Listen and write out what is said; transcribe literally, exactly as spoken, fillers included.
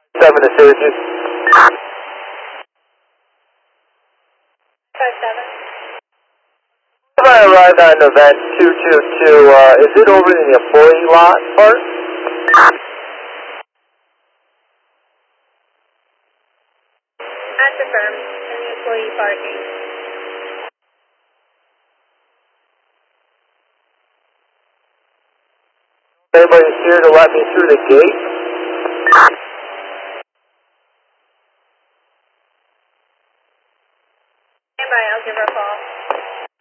seven to Syracuse. Five seven. If I arrived on event two two two, uh, is it over in the employee lot part? That's confirmed. In the employee parking. Everybody's here to let me through the gate?